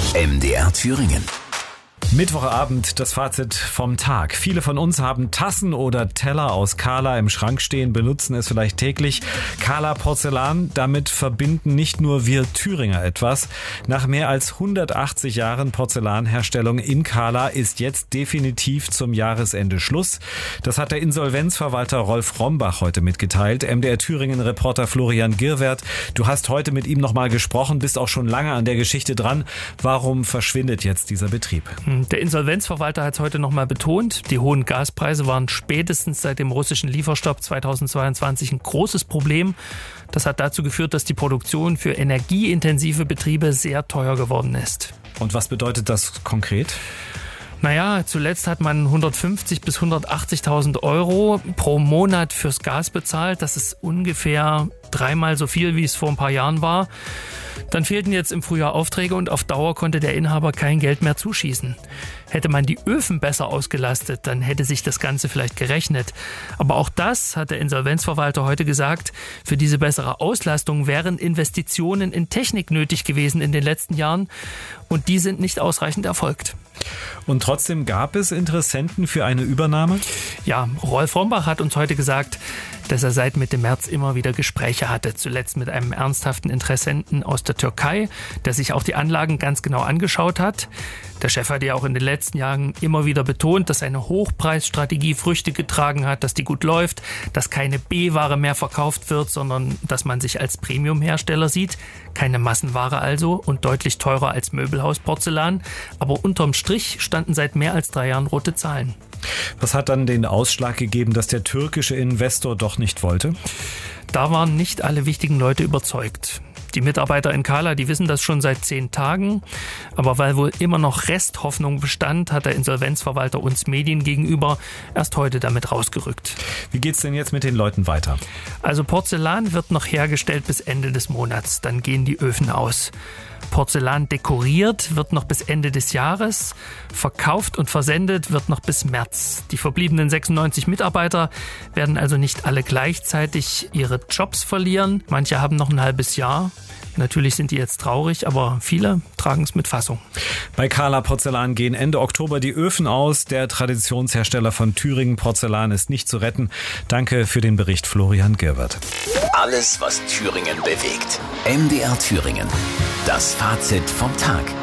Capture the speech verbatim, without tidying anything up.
M D R Thüringen. Mittwochabend, das Fazit vom Tag. Viele von uns haben Tassen oder Teller aus Kala im Schrank stehen, benutzen es vielleicht täglich. Kala Porzellan, damit verbinden nicht nur wir Thüringer etwas. Nach mehr als hundertachtzig Jahren Porzellanherstellung in Kala ist jetzt definitiv zum Jahresende Schluss. Das hat der Insolvenzverwalter Rolf Rombach heute mitgeteilt. M D R Thüringen-Reporter Florian Girwert, du hast heute mit ihm nochmal gesprochen, bist auch schon lange an der Geschichte dran. Warum verschwindet jetzt dieser Betrieb? Der Insolvenzverwalter hat es heute nochmal betont. Die hohen Gaspreise waren spätestens seit dem russischen Lieferstopp zweitausendzweiundzwanzig ein großes Problem. Das hat dazu geführt, dass die Produktion für energieintensive Betriebe sehr teuer geworden ist. Und was bedeutet das konkret? Naja, zuletzt hat man hundertfünfzig bis hundertachtzigtausend Euro pro Monat fürs Gas bezahlt. Das ist ungefähr dreimal so viel, wie es vor ein paar Jahren war. Dann fehlten jetzt im Frühjahr Aufträge und auf Dauer konnte der Inhaber kein Geld mehr zuschießen. Hätte man die Öfen besser ausgelastet, dann hätte sich das Ganze vielleicht gerechnet. Aber auch das hat der Insolvenzverwalter heute gesagt. Für diese bessere Auslastung wären Investitionen in Technik nötig gewesen in den letzten Jahren. Und die sind nicht ausreichend erfolgt. Und trotzdem gab es Interessenten für eine Übernahme? Ja, Rolf Rombach hat uns heute gesagt, dass er seit Mitte März immer wieder Gespräche hatte. Zuletzt mit einem ernsthaften Interessenten aus der Türkei, der sich auch die Anlagen ganz genau angeschaut hat. Der Chef hat ja auch in den letzten Jahren immer wieder betont, dass seine Hochpreisstrategie Früchte getragen hat, dass die gut läuft, dass keine B-Ware mehr verkauft wird, sondern dass man sich als Premium-Hersteller sieht. Keine Massenware also und deutlich teurer als Möbelhausporzellan. Aber unterm Strich standen seit mehr als drei Jahren rote Zahlen. Was hat dann den Ausschlag gegeben, dass der türkische Investor doch nicht wollte? Da waren nicht alle wichtigen Leute überzeugt. Die Mitarbeiter in Kala, die wissen das schon seit zehn Tagen. Aber weil wohl immer noch Resthoffnung bestand, hat der Insolvenzverwalter uns Medien gegenüber erst heute damit rausgerückt. Wie geht's denn jetzt mit den Leuten weiter? Also Porzellan wird noch hergestellt bis Ende des Monats. Dann gehen die Öfen aus. Porzellan dekoriert wird noch bis Ende des Jahres. Verkauft und versendet wird noch bis März. Die verbliebenen sechsundneunzig Mitarbeiter werden also nicht alle gleichzeitig ihre Jobs verlieren. Manche haben noch ein halbes Jahr. Natürlich sind die jetzt traurig, aber viele tragen es mit Fassung. Bei Kala Porzellan gehen Ende Oktober die Öfen aus. Der Traditionshersteller von Thüringen Porzellan ist nicht zu retten. Danke für den Bericht, Florian Girwert. Alles, was Thüringen bewegt. M D R Thüringen. Das Fazit vom Tag.